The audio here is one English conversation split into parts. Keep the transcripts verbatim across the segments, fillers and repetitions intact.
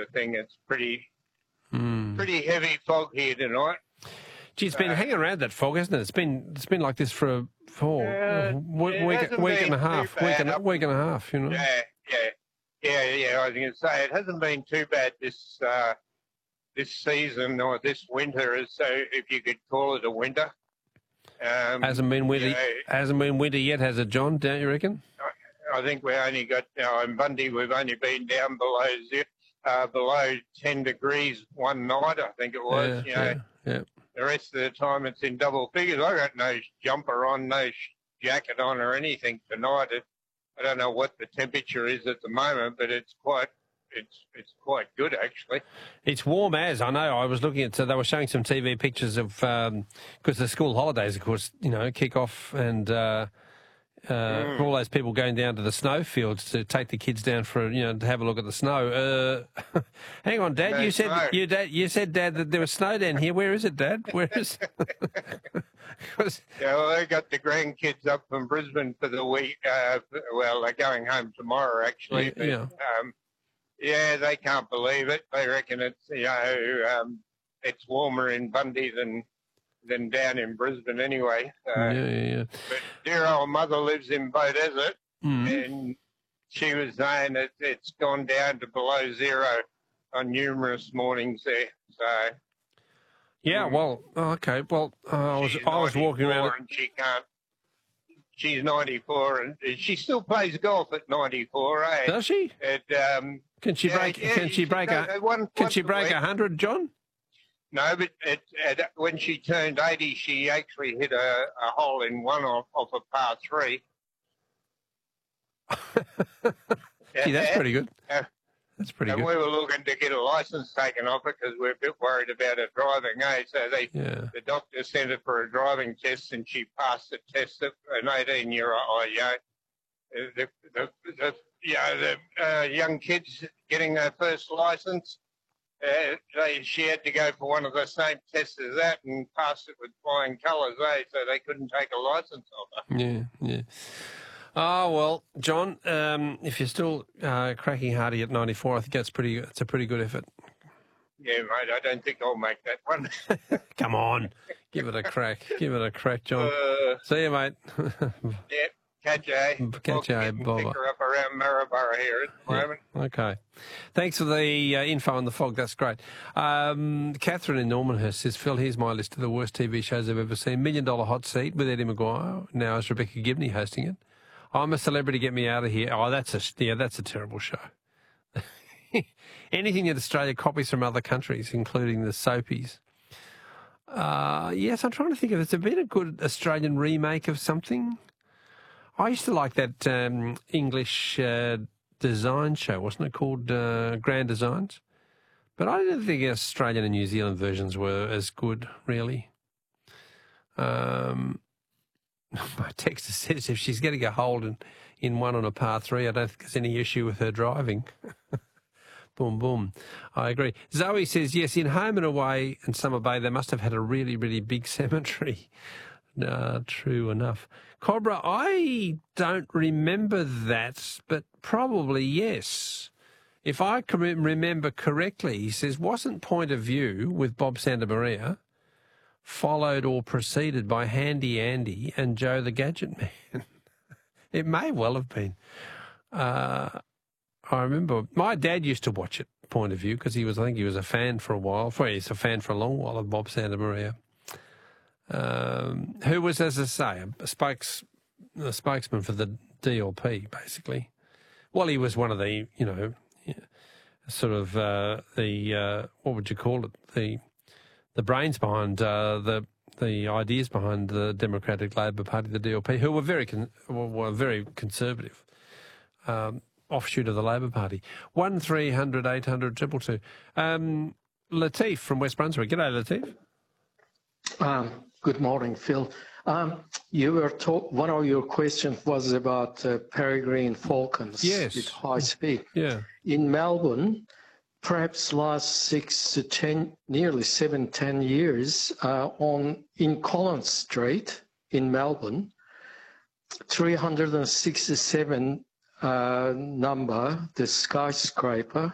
thing. It's pretty, mm. pretty heavy fog here tonight. Gee, it's been uh, hanging around that fog, hasn't it? It's been it's been like this for a for uh, a week, week, week and a half, week and, week and a half, you know. Yeah, yeah, yeah, yeah. I was going to say it hasn't been too bad this uh, this season or this winter, as so if you could call it a winter. Um, hasn't been winter. You know, hasn't been winter yet, has it, John? Don't you reckon? I, I think we only got now in Bundy. We've only been down below zero, uh, below ten degrees one night. I think it was. Yeah, you know. yeah, yeah. The rest of the time it's in double figures. I got no jumper on, no jacket on or anything tonight. It, I don't know what the temperature is at the moment, but it's quite it's it's quite good actually. It's warm as I know. I was looking at. So they were showing some T V pictures of because um, the school holidays, of course, you know, kick off and. Uh, Uh, mm. all those people going down to the snowfields to take the kids down for you know to have a look at the snow. Uh, hang on, Dad. No you said snow. you Dad. You said, Dad, that there was snow down here. Where is it, Dad? Where is? Yeah, well, they got the grandkids up from Brisbane for the week. Uh, well, they're going home tomorrow, actually. Yeah, but, yeah. Um, yeah, they can't believe it. They reckon it's you know um, it's warmer in Bundy than. than down in Brisbane anyway. Uh, yeah, yeah, yeah. But dear old mother lives in Beaudesert, mm. and she was saying that it's gone down to below zero on numerous mornings there. So yeah, um, well, okay, well, uh, I was I was walking around, and she can't. She's ninety-four, and she still plays golf at ninety-four. Eh? Does she? And, um, can she yeah, break? Yeah, can she, she break a? One, can she break a hundred, John? No, but it, it, when she turned eighty, she actually hit a, a hole in one off, off a par three. Gee, that's pretty good. Uh, that's pretty and good. we were looking to get a licence taken off her because we're a bit worried about her driving, eh? So they, yeah. the doctor sent her for a driving test and she passed the test at an eighteen-year-old, you know. The, the, the, you know, the uh, young kids getting their first licence. Uh, they, she had to go for one of the same tests as that and pass it with flying colours, eh? So they couldn't take a licence off her. Yeah, yeah. Oh, well, John, um, if you're still uh, cracking hardy at ninety-four, I think that's pretty. It's a pretty good effort. Yeah, mate, I don't think I'll make that one. Come on, give it a crack. Give it a crack, John. Uh, See you, mate. Yeah. Catch you, eh? Catch you, eh, Bob. Pick her up around Maryborough here at the yeah. moment. Okay. Thanks for the uh, info on the fog. That's great. Um, Catherine in Normanhurst says, Phil, here's my list of the worst T V shows I've ever seen. Million Dollar Hot Seat with Eddie Maguire. Now is Rebecca Gibney hosting it. I'm a Celebrity, Get Me Out of Here. Oh, that's a, yeah, that's a terrible show. Anything that Australia copies from other countries, including the soapies. Uh, yes, I'm trying to think of, has there been a good Australian remake of something? I used to like that um, English uh, design show, wasn't it, called uh, Grand Designs? But I didn't think Australian and New Zealand versions were as good, really. Um, my texter says if she's getting a hold in, in one on a par three, I don't think there's any issue with her driving. Boom, boom. I agree. Zoe says, yes, in Home and Away and Summer Bay, they must have had a really, really big cemetery. Uh, true enough. Cobra, I don't remember that, but probably yes. If I can remember correctly, he says, wasn't Point of View with Bob Santamaria followed or preceded by Handy Andy and Joe the Gadget Man? It may well have been. Uh, I remember my dad used to watch it, Point of View, because he was, I think he was a fan for a while. Well, he's a fan for a long while of Bob Santamaria. Um, who was, as I say, a, spokes, a spokesman for the D L P, basically. Well, he was one of the, you know, sort of uh, the, uh, what would you call it, the the brains behind uh, the the ideas behind the Democratic Labor Party, the D L P, who were very con- were very conservative, um, offshoot of the Labor Party. One three hundred eight hundred triple two. Um, Latif from West Brunswick. G'day, Latif. Um, good morning, Phil. Um, you were talk- one of your questions was about uh, peregrine falcons yes. with high speed. Yeah. In Melbourne, perhaps last six to ten, nearly seven, ten years, uh, on in Collins Street in Melbourne, three hundred sixty-seven uh, number, the skyscraper,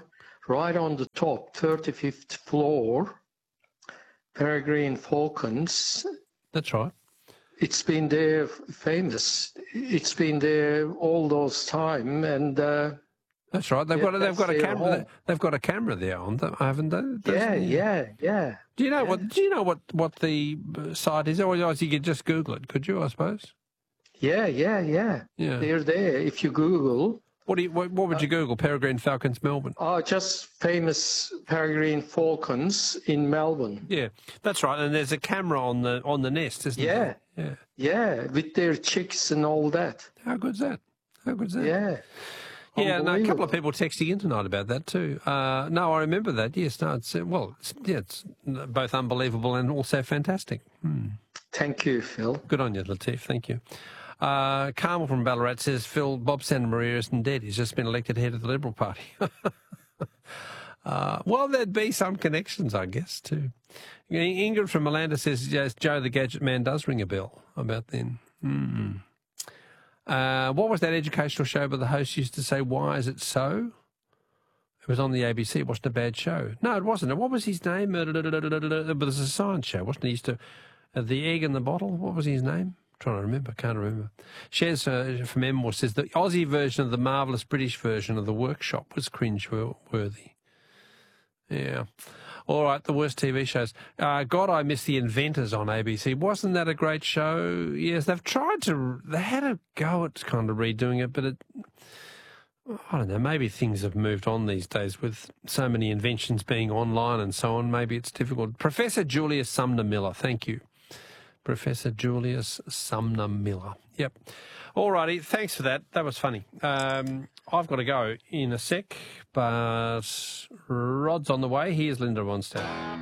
right on the top, thirty-fifth floor, Peregrine Falcons. That's right. It's been there, famous. It's been there all those time, and uh, that's right. They've yeah, got a, they've got a their camera. home. They've got a camera there on them, haven't they? Yeah, Doesn't- yeah, yeah. Do you know yeah. what? Do you know what what the uh, site is? Or else you could just Google it, could you? I suppose. Yeah, yeah, yeah. Yeah. They're there. If you Google, What do you? What, what would you Google? Peregrine Falcons, Melbourne. oh, just famous Peregrine Falcons in Melbourne. Yeah, that's right. And there's a camera on the on the nest, isn't Yeah. there? Yeah. Yeah, with their chicks and all that. How good's that? How good's that? Yeah. Yeah, no, a couple of Unbelievable. people texting in tonight about that too. Uh, no, I remember that. Yes, no, it's uh, well, it's, yeah, it's both unbelievable and also fantastic. Hmm. Thank you, Phil. Good on you, Latif. Thank you. Uh, Carmel from Ballarat says, Phil, Bob Santa Maria isn't dead. He's just been elected head of the Liberal Party. uh, well, there'd be some connections, I guess, too. Ingrid from Melanda says, yes, Joe the Gadget Man does ring a bell about then. Hmm. Uh, what was that educational show where the host used to say, why is it so? It was on the A B C. It wasn't a bad show. No, it wasn't. What was his name? But it was a science show, wasn't it? He used to, uh, the egg in the bottle. What was his name? I'm trying to remember. Can't remember. Shez uh, from Emmore says the Aussie version of the marvellous British version of The Workshop was cringe-worthy. Yeah. All right, the worst T V shows. Uh, God, I miss The Inventors on A B C. Wasn't that a great show? Yes, they've tried to, they had a go at kind of redoing it, but it, I don't know, maybe things have moved on these days with so many inventions being online and so on. Maybe it's difficult. Professor Julius Sumner Miller, thank you. Professor Julius Sumner Miller. Yep. All righty, thanks for that. That was funny. Um, I've got to go in a sec, but Rod's on the way. Here's Linda Ronstadt.